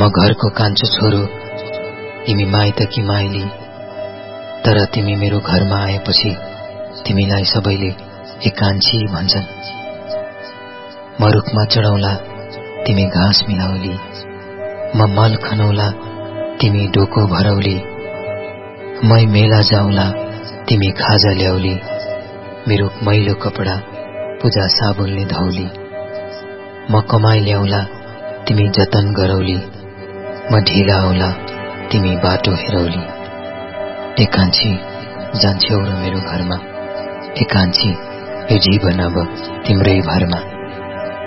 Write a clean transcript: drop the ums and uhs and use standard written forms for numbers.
म घरको कान्छो छोरो, तिमी माइतकी माइली। तर तिमी मेरो घरमा आएपछि तिमीलाई सबैले एकान्छी भन्छन्। म रुखमा चढौला, तिमी घाँस मिलाउली। म मल खनौला, तिमी डोको भरौली। मै मेला जाउला, तिमी खाजा ल्याउली। मेरो मैलो कपडा पूजा साबुनले धौली। म कमाई ल्याउला, तिमी जतन गरौली। म ढिला आउला, तिमी बाटो हेरौली। एकान्छी जान्छौ र मेरो घरमा, एकान्छी यो जीवन अब तिम्रै भरमा।